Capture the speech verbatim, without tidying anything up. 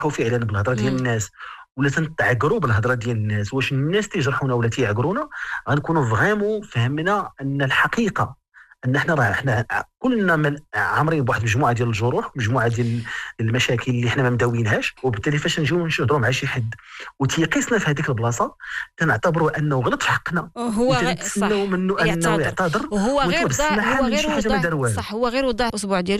فعلا بالهضره ديال مم. الناس ولا تنتعقروا بالهضره ديال الناس، واش الناس تيجرحونا ولا تيعقرونا، غنكونوا فغيمون فهمنا ان الحقيقه ان احنا راه احنا كلنا من عامرين بواحد المجموعه ديال الجروح، مجموعه ديال المشاكل اللي احنا ما مداوينهاش، وبالتالي فاش نجيو نهضروا مع شي حد وتيقيسنا في هذيك البلاصه تنعتبروا انه غلط في حقنا هو غير وتنتسناو صح منه انه يعتذر، يعتذر وهو غير ويطلب وضع السماحه هو من غير شي حاجه ما وضع دار والو. صح، هو غير وضع الاصبع ديالو